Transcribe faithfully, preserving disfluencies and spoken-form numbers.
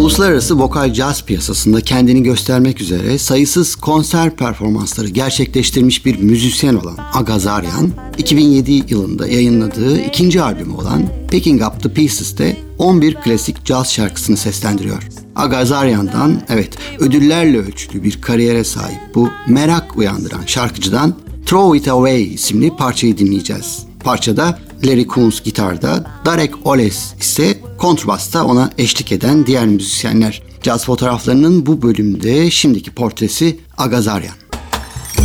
Uluslararası vokal caz piyasasında kendini göstermek üzere sayısız konser performansları gerçekleştirmiş bir müzisyen olan Agazaryan, iki bin yedi yılında yayınladığı ikinci albümü olan Picking Up The Pieces'te on bir klasik caz şarkısını seslendiriyor. Agazaryan'dan, evet, ödüllerle ölçülü bir kariyere sahip bu merak uyandıran şarkıcıdan Throw It Away isimli parçayı dinleyeceğiz. Parçada Larry Coons gitarda, Darek Oles ise kontrbasta ona eşlik eden diğer müzisyenler. Caz fotoğraflarının bu bölümde şimdiki portresi Agazaryan.